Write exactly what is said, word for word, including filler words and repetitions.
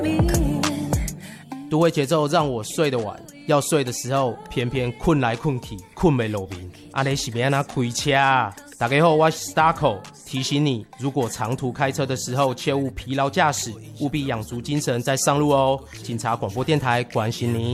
都会节奏让我睡得晚，要睡的时候偏偏困来困去，困没落眠。阿你是要安怎开车啊？大家好，我是 Starco， 提醒你，如果长途开车的时候切勿疲劳驾驶，务必养足精神再上路哦。警察广播电台关心您。